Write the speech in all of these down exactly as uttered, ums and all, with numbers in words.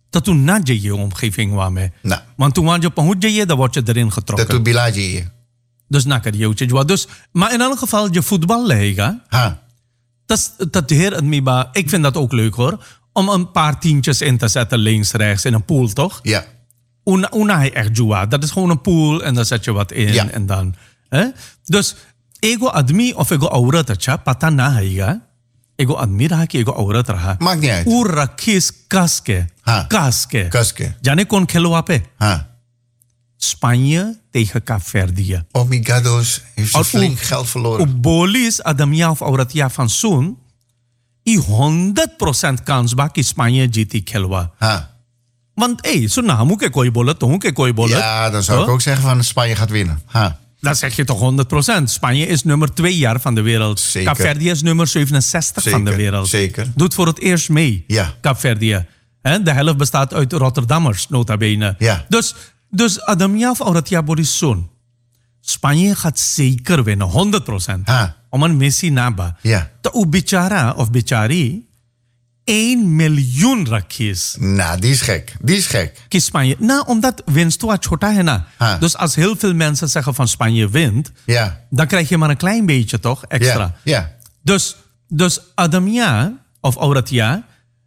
dat toen na je omgeving waarmee. Nou. Want toen was je op een hoedje, dan word je erin getrokken. Dat doet bilaji. Dus na kan je dus, maar in elk geval, je voetballega. Ha. Dat, dat heer het miba. Ik vind dat ook leuk hoor. Om een paar tientjes in te zetten links, rechts in een pool, toch? Ja. Una, una hij echt jua. Dat is gewoon een pool en dan zet je wat in ja. en dan. Hè? Dus ego admi of ego aura tacha pata na haiga. Ego admi raha ki ego aura raha. Maakt niet uit. Ur rakis kaske. Ha. Kaske. Kaske. Jane kon khelo pe. Ha. Spanje tegen Kaapverdië. Omigados heeft ze flink geld verloren. Op bolis adamia of auratia van zoon. I honderd procent kans baki Spanje jiti khelwa. Ha. Want hé, hey, zo nou moet ik kooi bollen, toen moet ik kooi bollen. Ja, dan zou huh? ik ook zeggen van Spanje gaat winnen. Ha. Dan zeg je toch honderd procent. Spanje is nummer twee jaar van de wereld. Zeker. Kaapverdië is nummer zevenenzestig Zeker. van de wereld. Zeker. Doet voor het eerst mee. Ja. Kaapverdië. De helft bestaat uit Rotterdammers, nota bene. Ja. Dus, dus Adamia of Auratia Borisson. Spanje gaat zeker winnen, honderd procent. Om een missie naba. Ja. De bichara of bichari, één miljoen rakjes. Nou, die is gek. Die is gek. Kies Spanje. Nou, omdat winst wat chota है na. Dus als heel veel mensen zeggen van Spanje wint, ja. dan krijg je maar een klein beetje toch extra. Ja. Ja. Dus, dus Adamia of Auratia,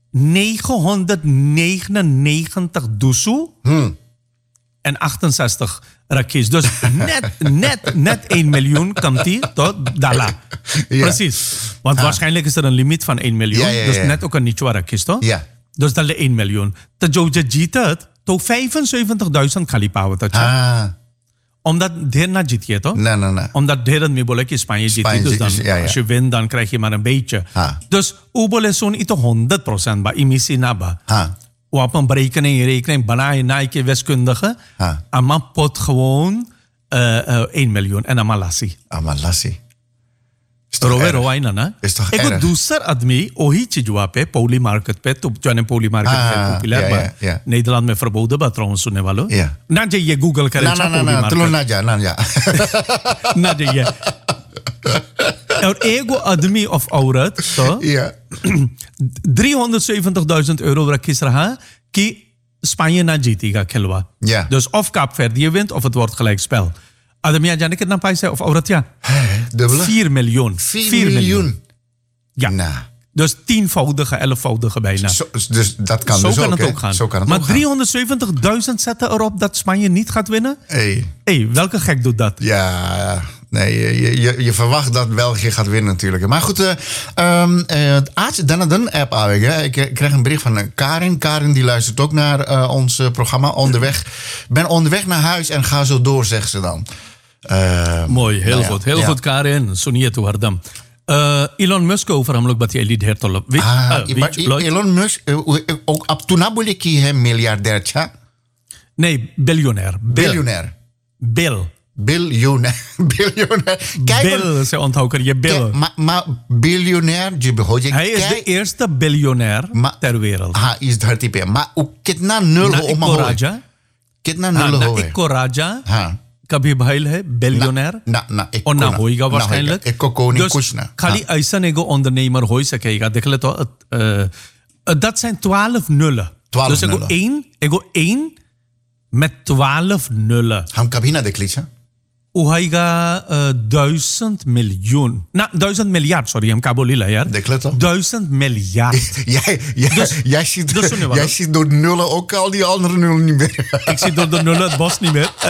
negenhonderdnegenennegentig dusu hmm. en achtenzestig rakjes. Dus net, net, net één miljoen kan die tot Dala. Ja. Precies. Want ha. waarschijnlijk is er een limiet van één miljoen. Ja, ja, ja. Dus net ook een nietje rakjes, toch? Ja. Dus dat is één miljoen. De Georgia jiet het, tot vijfenzeventigduizend kalipawen. Ah. Omdat de na jiet je, toch? Nee, nee, nee. Omdat de het mibolek Spanje jiet. Dus dan, ja, ja. als je wint, dan krijg je maar een beetje. Ha. Dus ubol is zo'n ito honderd procent bij emissie naba. Ha. Op een berekening, rekening, banaan, naike, wiskundige. Ha. Ama pot gewoon uh, uh, één miljoen. En ama lassie. Ama lassie. Rovero aina na. Is toch erg? Ik doe admi, ohi chijwa pe, Pauli Market pe, op Johan Pauli Market pe, populair, ja, maar ja, ja. Nederland met verboden, maar trouwens zo nevalo. Ja. Naja je Google kan je Pauli Market. Tulong naja, naja. Naja je. Er ego admi of aurat, to? Ja. driehonderdzeventigduizend euro rakis raha, ki Spanje na G T ga khelwa. Ja. Dus of Kaapverdië wint, of het wordt gelijkspel. Ademia Janik het na paisa of Auratia? Dubbele? vier miljoen. vier miljoen? Ja. Nah. Dus tienvoudige, elfvoudige bijna. Zo, dus dat kan Zo dus kan ook, het hè? ook gaan. Zo kan het maar ook gaan. driehonderdzeventigduizend zetten erop dat Spanje niet gaat winnen? Hey. Hey, welke gek doet dat? Ja, nee, je, je, je verwacht dat België gaat winnen natuurlijk. Maar goed, uh, um, uh, dan dan app eigenlijk. Ik krijg een bericht van Karin. Karin die luistert ook naar uh, ons uh, programma Onderweg. Ben onderweg naar huis en ga zo door, zegt ze dan. Uh, Mooi, heel nou goed. Ja, heel ja. goed, Karin. Sonia Touhardam. Uh, Elon Musk over hem ook wat je liet hertollen. Weet ah, uh, maar weet, Elon Musk, uh, ook op toenabuliki hem miljardair, tja? Nee, biljonair. Biljonair. Bill. Biljonair. Biljonair. Kijk, Bill, ze onthouder je Bill. Maar ma, biljonair, je behoort je. Hij is de eerste biljonair ma, ter wereld. Ha, is het type. Maar ook kitna nul na om Iko Raja. Kitna nul na Iko Raja. Ha. कभी भाईल है बिलियनर ना ना एक और ना होएगा waarschijnlijk एक कोनी कुछ ना खाली ऐसा एगो ondernemer हो सकेगा देख ले तो dat zijn twaalf nullen dus ego één ego één met twaalf nullen हम कभी ना देख लीजिए होएगा duizend miljoen nou duizend miljard sorry हम क्या बोली ला यार देख ले तो duizend miljard jij jij jij ziet jij ziet door nullen ook al die andere nullen niet meer ik zie door de nullen het bos niet meer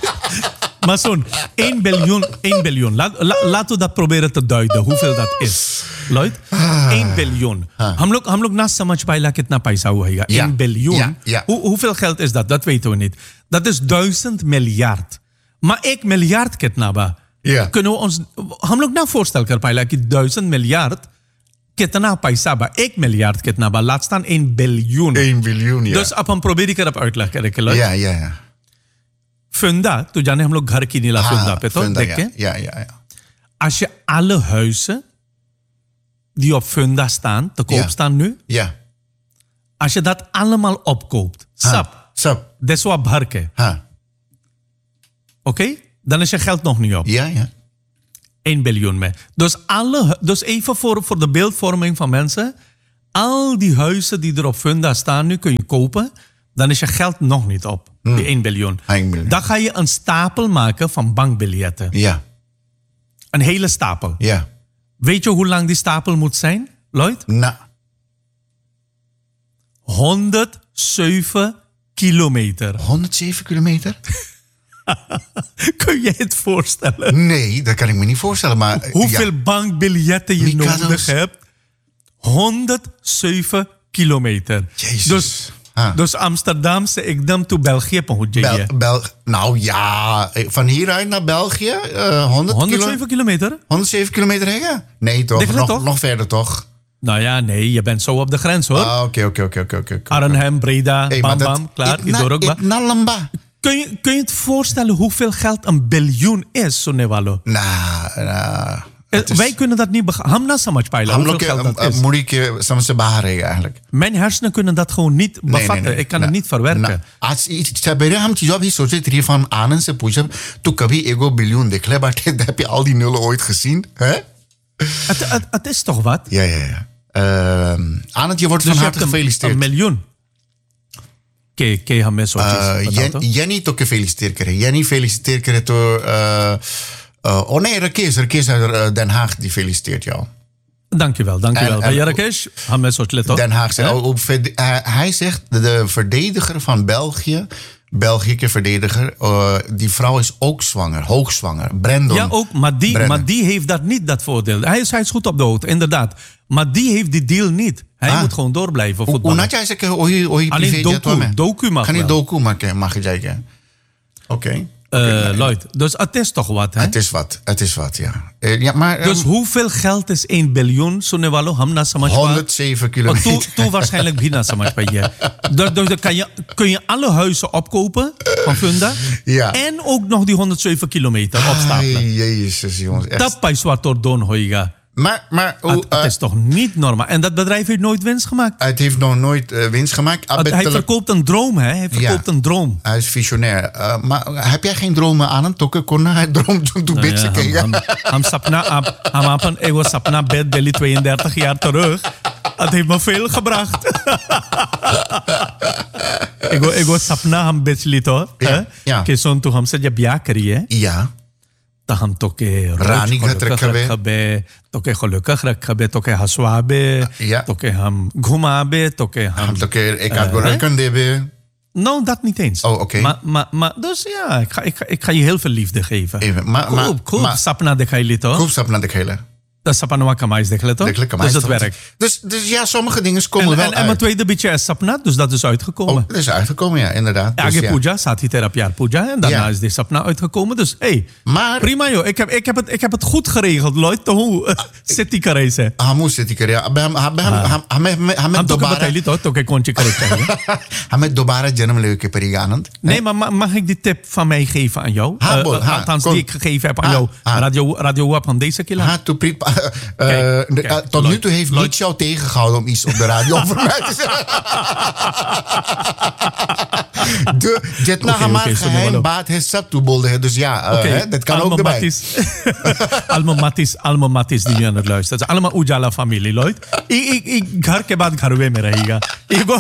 Maar zo'n één biljoen, één biljoen. Laat, la, laten we dat proberen te duiden, hoeveel dat is. Lloyd, één biljoen. हम लोग हम लोग ना समझ पाएगा कितना पैसा होगा. één biljoen. Ja, ja. Hoe, hoeveel geld is dat? Dat weten we niet. Dat is duizend miljard. Maar एक miljard कितना बा? Ja. Kunnen we ons हम लोग ना voorstel कर पाएगा कि duizend miljard कितना पैसा बा? एक miljard कितना बा? Laat staan één biljoen. één biljoen, ja. Dus अपन probeer ik erop uitleg करें. Ja, ja, ja. Funda, तो जाने हम लोग घर की नीला funda पे तो देख के ja, ja, ja. Als je alle huizen die op funda staan, te koop ja. staan nu, ja. als je dat allemaal opkoopt, sap, sap, dat is wat barke. Oké, okay? Dan is je geld nog niet op. Ja, ja. één biljoen mee. Dus, alle, dus even voor, voor de beeldvorming van mensen, al die huizen die er op Funda staan nu kun je kopen. Dan is je geld nog niet op. Hmm. Die één biljoen. één biljoen. Dan ga je een stapel maken van bankbiljetten. Ja, Een hele stapel. ja. Weet je hoe lang die stapel moet zijn, Lloyd? Nou, honderdzeven kilometer. honderdzeven kilometer? Kun je het voorstellen? Nee, dat kan ik me niet voorstellen. Maar, Hoeveel ja. bankbiljetten je Mikado's. nodig hebt? honderdzeven kilometer. Jezus. Dus, Ah. dus Amsterdam se ekdam to België पहुंच Bel, जाइए. Bel, nou ja, van hieruit naar België, uh, honderd honderdzeven kilometer? honderdzeven kilometer heen? Nee, toch? Dichtelijk, Nog, toch? nog verder, toch? Nou ja, nee, je bent zo op de grens hoor. Ah, Oké, oké, oké, oké, oké. Arnhem, Breda, Hey, bam maar dat- bam, klaar. Itna- Idorokba. Itna lamba. Kun je, kun je het voorstellen hoeveel geld een biljoen is, Sonewalo? Nou, nou. Eh, het is- Wij kunnen dat niet begrijpen. Hamna samaj paila, हम hoeveel लोग geld dat के is. मुड़ी के समझ बाहर है eigenlijk. Mijn hersenen kunnen dat gewoon niet Nee, bevatten. nee, nee. Ik kan ना- het niet verwerken. ना- आज इस- सवेरे हम चीजों भी सोचे थे van आनंद से पूछा तू कभी एगो बिलियन देख ले बाटे heb je al die nullen ooit gezien hè? Het, het, het is toch wat? Ja, ja, ja. Uh, Anand, je wordt Dus van je harte hebt een, gefeliciteerd. een miljoen. Ke, ke hame soortjes. Uh, Jen, Jenny to gefeliciteerd keren. Jenny feliciteert keren door... Uh, uh, oh nee, Rakesh. Rakesh uit uh, Den Haag, die feliciteert jou. Dankjewel, dankjewel. En- Bij en- Jarakesh, hame soortjes toch? Den Haag. Hè? Op, op, verde- uh, hij zegt, de, de verdediger van België... Belgische verdediger, uh, die vrouw is ook zwanger, hoogzwanger. Brandon. Ja, ook, maar die, Brennan. maar die heeft dat niet, dat voordeel. Hij is, hij is goed op de hoogte, inderdaad. Maar die heeft die deal niet. Hij Ah. moet gewoon doorblijven Hoe voetballen. had jij zeggen, oei, oei, Alleen privé jet doku, wel mee? doku mag Kan je wel. doku maken, mag je zeggen. Oké. Eh, Lloyd, dus het is toch wat, hè? Het is wat, het is wat, ja. Uh, ja maar, Dus um, hoeveel geld is één biljoen? Sonewalo, hamna samaj pa? honderdzeven Oh, kilometer. toe, toe waarschijnlijk bina samaj pa je. Dus, dus dan kan je, kun je alle huizen opkopen van Funda. Ja. En ook nog die honderdzeven kilometer opstapelen. Ai, jezus, jongens. Echt. Dat is wat er doen, hoiga. Maar, maar hoe, Het, het uh, is toch niet normaal? En dat bedrijf heeft nooit winst gemaakt. het heeft nog nooit uh, winst gemaakt. Ah, Het- met hij tele- verkoopt een droom, hè? Hij verkoopt Ja. een droom. Hij is visionair. Uh, maar heb jij geen dromen aan hem? Tokke konna, hij droomt toen Nou beetje ja, ham, ham, ham sapna, ham, ham apan ego sapna bed Delhi tweeëndertig jaar terug. Het heeft me veel gebracht. ego, ego sapna ham bechli to. Ja, ja. Ke son tu हमसे जब ब्याह करी है Ja. तो हम तो के रानी घट रखा बे। बे तो के gelukkig रखा बे तो के हंसवा बे Ja. तो के हम घुमा बे तो के हम Hem tokke, ik had wel hè? kunnen hebben. Nou, dat niet eens. Oh, oké. Maar, maar, maar, dus ja, ik ga, ik, ga, ik ga je heel veel liefde geven. Even, maar- maar- Koop, koop maar- sapna dikhai lito. Koopstap naar de hele. Dat sapna kamais dikhai to. De klikken, maar Dus is dat toch- werkt. Dus, dus ja, sommige dingen komen En, wel en, en mijn uit. tweede beetje is sapna, dus dat is uitgekomen. Oh, dat is uitgekomen, ja, inderdaad. Dus, Age ja. puja, sati therapia puja. En daarna Ja. is die sapna uitgekomen. Dus hey, Maar- prima joh. Ik heb, ik, heb het, ik heb het goed geregeld, Lloyd. Hoe zit die karese? Hij moest zitten, ja. Bij hem- hij- bij hem- hij- hij met- hij Ham met to dobara- kabatay lito, to ke konchi karese. hij met dobara जन्म लेके परी आनंद. Nee, maar ma- mag ik die tip van mij geven aan jou? Ha, Eh, bol, eh, ha, althans, kom. die ik gegeven heb aan Ha, jou. ha. Radio, radio Wap van deze keer. Ha, to pri- uh, Kijk, de- kijk, uh, tot nu Lloyd, toe heeft Lloyd. niets jou tegengehouden om iets op de radio over mij te zeggen. De Jetna Oké, Hamar oké, sorry, geheim hallo. baat heeft zat toebolde. Dus ja, uh, Oké, hè, dat kan ook allemaal erbij. matties. allemaal matties, allemaal matties die nu aan het luisteren zijn. Allemaal Ujala familie, Lloyd. Ik, ik, ik, घर के बाद घर में रहेगा. Ego,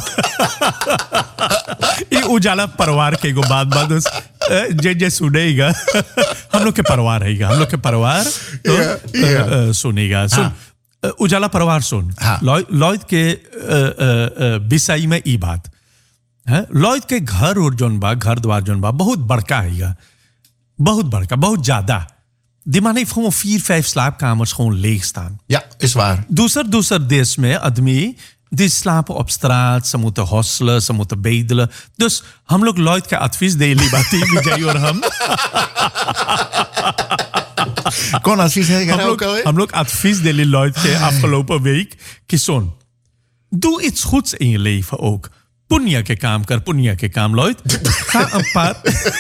ये उजाला परिवार के को बाद बाद उस जे जे सुनेगा हम लोग के परिवार रहेगा हम लोग के परिवार तो Yeah, yeah. अ, अ, सुनेगा सुन अ, उजाला परिवार सुन हाँ. लॉयड लॉयड के अ, अ, अ, विषय में ई बात है लॉयड के घर और जोन बा घर द्वार जोन बा बहुत बड़का है बहुत बड़का बहुत ज्यादा die man heeft gewoon vier, vijf slaapkamers gewoon leeg staan. Ja, is waar. दूसर दूसर देश में आदमी die slapen op straat, ze moeten hosselen, ze moeten bedelen. Dus हम लोग लॉयड का advies दे ली बाती विजय और हम Kon advies zeggen हम ook लोग alweer? हम लोग advies दे ली लॉयड के afgelopen week कि सुन doe iets goeds in je leven ook. पुण्य के काम कर पुण्य के काम Lloyd ga een paar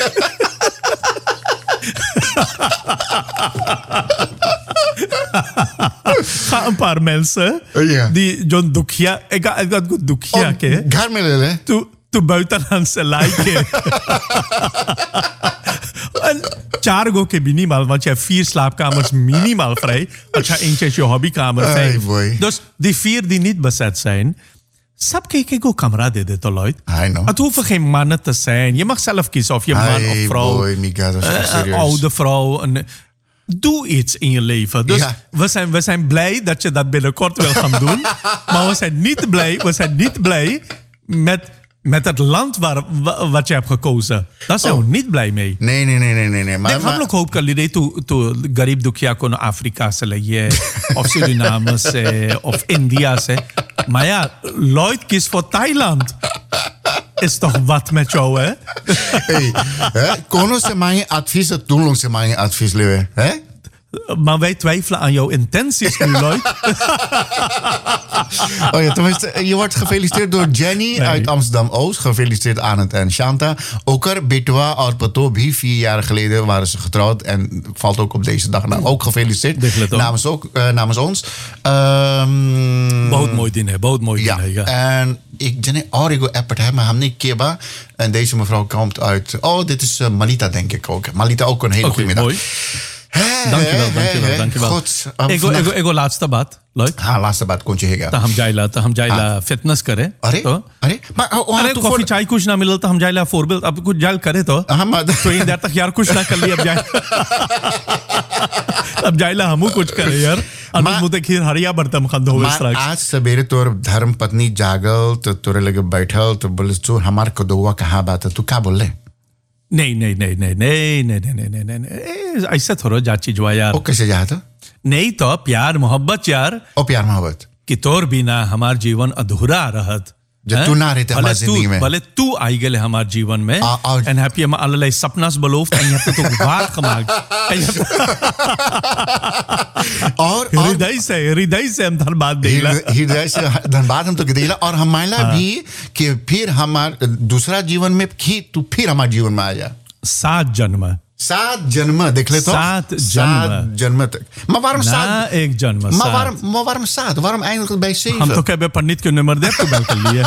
ga een paar mensen Ja. die John Dukia, ik ga ik ga goed Dukia ke, घर में ले ले. toe toe buiten aan zijn lijken. en Chargo ke minimaal, want je hebt vier slaapkamers minimaal vrij. Als je eentje is je hobbykamer Ay, vijf. boy. Dus die vier die niet bezet zijn. Sap ke ke go kamera de dit Lloyd. I know. Het hoeven geen mannen te zijn. Je mag zelf kiezen of je man Ay, of vrouw. boy, Mika, dat is echt eh, een serieus. oude vrouw. Een, doe iets in je leven. Dus Ja. we, zijn, we zijn blij dat je dat binnenkort wil gaan doen. Maar we zijn niet blij, we zijn niet blij met, met het land waar, wa- wat je hebt gekozen. Daar zijn we niet blij mee. Nee, nee, nee, nee, nee. nee. Maar, Maar, हम maar, लोग hoop कर लिए तो तो गरीब दुखिया को Afrika से लगे of Suriname से of India से. Maar ja, Lloyd kiest voor Thailand. Is toch wat met jou, hè? hey, hè? Kono se mijn advies, het doen lang se mijn advies, lewe. Hè? Maar wij twijfelen aan jouw intenties nu, Lloyd. Oh ja, tenminste, je wordt gefeliciteerd door Jenny Nee. uit Amsterdam-Oost. Gefeliciteerd Anand en Shanta. Okar, Betwa, Arpato, Bhi, vier jaar geleden waren ze getrouwd. En valt ook op deze dag. Nou, ook gefeliciteerd. Dichtelijk ook. Namens, ook, uh, namens ons. Um, बहुत mooi दिन है, बहुत mooi ja, दिन है. Ja. en ik denk, oh, ik appert hem, maar hem niet Keba. En deze mevrouw komt uit, oh, dit is uh, Malita, denk ik ook. Malita, ook een hele Oké, goede middag. mooi. Hè, Dankjewel, hè, dankjewel, hè, dankjewel. God, um, Ego, vandaag- ego, ego laatste बात, Lloyd. हाँ लास्ट बात कौन सी है क्या तो हम जाइला तो हम जाइला फिटनेस करे अरे तो अरे मा- हाँ, वहाँ अरे तो कॉफी फोन- चाय कुछ ना मिले तो हम जाइला फोर बिल अब कुछ जाइल करे तो हाँ, मा- तो इन देर तक यार कुछ ना कर लिया अब जाए अब जाइला हमू कुछ करे यार अनुज मा- मुझे खीर हरिया बर्तम खंड हो मा- स्ट्राइक आज सवेरे तोर धर्म पत्नी जागल तो तोरे लगे बैठल तो बोले तू हमार कदुआ कहाँ बात है तू क्या बोल रहे नहीं नहीं नहीं नहीं नहीं नहीं नहीं नहीं नहीं नहीं ऐसा थोड़ा जाची जुआ यार ओ कैसे जाता नहीं तो प्यार मोहब्बत यार ओ प्यार मोहब्बत कि तोर बिना हमार जीवन अधूरा रहत जब हैं? तू ना रहते भले हमार तू- जिंदगी में। भले तू आई गेले हमार जीवन में आ- आ- en heb je me allerlei sapnas beloofd en je hebt het ook waargemaakt. En je hebt- और और हृदय से हृदय से हम धन्यवाद देला हृदय हृदय से धन्यवाद हम तो दिला और हमारा भी कि फिर हमार दूसरा जीवन में कि तू फिर हमारे जीवन में आ जा सात जन्म सात जन्म देख ले तो सात सात जन्म. जन्म तक maar waarom ना सात एक जन्म maar सात. waarom maar waarom सात waarom eindigt het bij zeven हम तो कह पंडित के नंबर दे तो बल कर लिए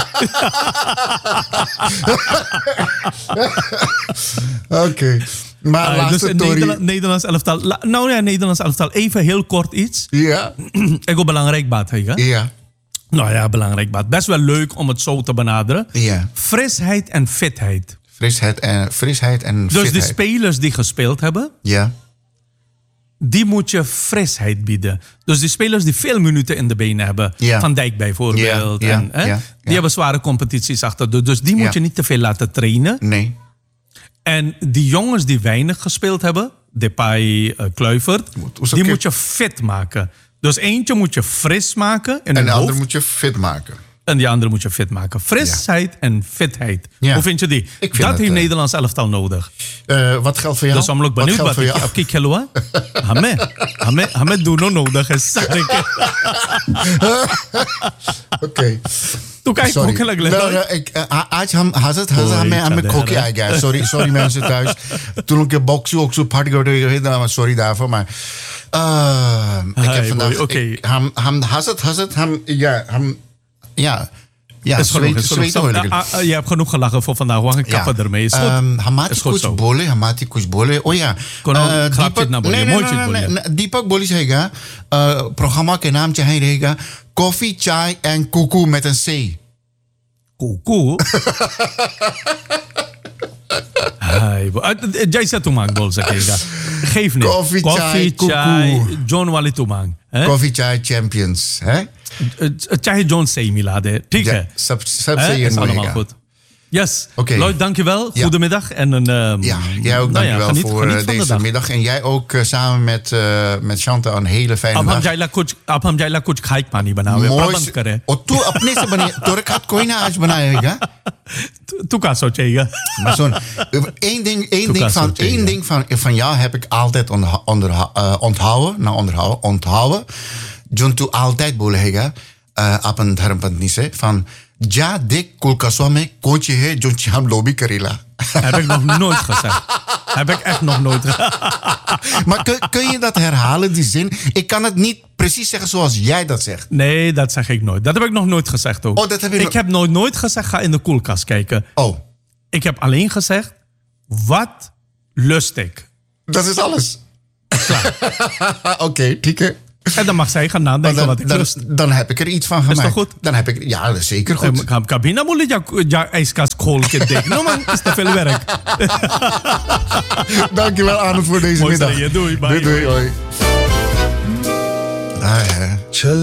Oké. Maar Ah, laatste dus Tory. Nederland, Nederlands elftal. La- Nou ja, Nederlands elftal. Even heel kort iets. Ja, Ik wil belangrijk baat hebben. ja, Nou ja, belangrijk baat. Best wel leuk om het zo te benaderen. ja. Frisheid en fitheid. Frisheid en, frisheid en Dus de fitheid. spelers die gespeeld hebben, Ja, die moet je frisheid bieden. Dus die spelers die veel minuten in de benen hebben. Ja. Van Dijk bijvoorbeeld. Ja, ja, en, hè, ja, Die ja. hebben zware competities achter de. Dus die moet Ja. je niet te veel laten trainen. nee. En die jongens die weinig gespeeld hebben, Depay, uh, Kluivert, Moet- hoe zou die ik- moet je fit maken. Dus eentje moet je fris maken in En hun de andere hoofd, moet je fit maken. en die andere moet je fit maken. Frisheid en fitheid. Ja. Hoe vind je die? Ik vind Dat het, heeft eh, Nederlands elftal nodig. Uh, wat geldt voor jou? Dus हम लोग Wat बने geldt बात voor jou? अब की खेलवा हमें हमें हमें दोनों nodig है सारे के Oké. तू काय Sorry. खोखे लगले Nou, nou, ik, uh, आज हम हजरत हजरत Oei, हमें हमें Chadera. खोके आ गया sorry sorry mensen thuis toen ik een boxu ook zo party go sorry daarvoor maar uh, ik Hai, heb vandaag boy, oké. ik- ham ham hazard hazard ham ja ham ja ja is genoeg, zweet is genoeg. zweet hoor ik. Ah, ah, je hebt genoeg gelachen voor vandaag. We gaan kappen ermee. Is goed. Um, hamati is goed kuch zo. bole, hamati kuch bole. Oh ja. Kono Uh, खराब Deepak- चीज ना बोलिए, nee, nee, मोई nee, चीज nee, बोलिए. nee, दीपक बोली रहेगा uh, programma के नाम चाहे रहेगा कॉफी चाय en koekoe met een C. Cocoa हाय वो- ah, जैसा तू मांग बोल सकेगा geef niet Koffie, chai, Koffie, koekoe. chai, John वाली तू मांग हैं? Koffie चाय champions. Hè? चाहे John से ही मिला दे ठीक Ja, है सब सब Hè? से ये is allemaal मिलेगा. goed. Yes. Oké. Lloyd, dankjewel. Ja. Goedemiddag. En een, ehm, Ja, jij ook nou ja, dankjewel geniet, voor geniet eh, van de deze dag. middag. En jij ook uh, samen met, uh, met Shanta een hele fijne अब हम dag. जाइला कुछ अब हम जाइला कुछ खाई पानी बनावे मोर प्रबंध से- करे और तू अपने से बने तोरे खात कोई ना आज बनाएगा तू- तू क्या सोचेगा maar zo'n één ding, één Toen ding, was van, het, één ja. ding van, van jou heb ik altijd onderha- onderha- uh, onthouden. Nou, onderhouden, onthouden. John tu altijd bolega uh, op een धर्मपत्नी से van ja dik kulkaswa में कोच है जो हम lobby करेला. heb ik nog nooit gezegd heb ik echt nog nooit gezegd Maar kun, kun je dat herhalen, die zin? Ik kan het niet precies zeggen zoals jij dat zegt. nee dat zeg ik nooit dat heb ik nog nooit gezegd ook Oh, dat heb je ik nog- heb nooit nooit gezegd ga in de koelkast kijken Oh, ik heb alleen gezegd wat lust ik Dat is alles. Oké, okay, Tieke. En dan mag zij gaan nadenken dan, wat ik dan, lust. Dan heb ik er iets van gemaakt. Is toch goed? Dan heb ik, ja, dat is zeker goed. Ik heb cabine moet je ja ijskast kooltje dik. No man, is te veel werk. Dankjewel Arnold voor deze Mooi middag. Je, doei, bye. Doei, doei, hoi. Ah, ja.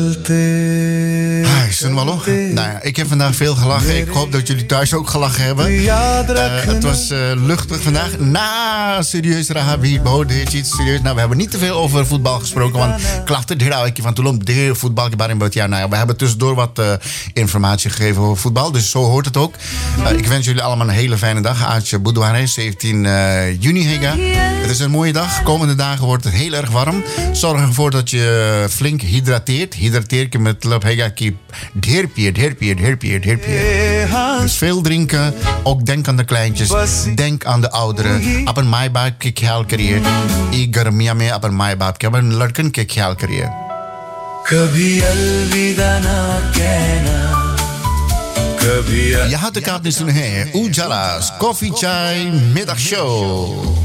Ah, is het wel nog? Nou ja, ik heb vandaag veel gelachen. Ik hoop dat jullie thuis ook gelachen hebben. Uh, het was uh, luchtig vandaag. Na serieus Rahabi, dit iets serieus. Nou, we hebben niet te veel over voetbal gesproken. Want klachten de van Toulon, de voetbal. Ja, nou ja, we hebben tussendoor wat uh, informatie gegeven over voetbal. Dus zo hoort het ook. Uh, ik wens jullie allemaal een hele fijne dag. Aatje Boudouare, zeventien juni hega. Het is een mooie dag. Komende dagen wordt het heel erg warm. Zorg ervoor dat je flink hydrateert. Hydrateer je met lub hega ki dherpier, dherpier, dherpier, dherpier. Dus veel drinken. Ook denk aan de kleintjes. Denk aan de ouderen. Op een maaibaat ke ख्याल करिए. ई गर्मिया में अपन माए बाप के अपन लड़कन के ख्याल करिए. कभी अलविदा ना कहना. Je had de kaart niet zo. Ujala's Koffie Chai Middagshow.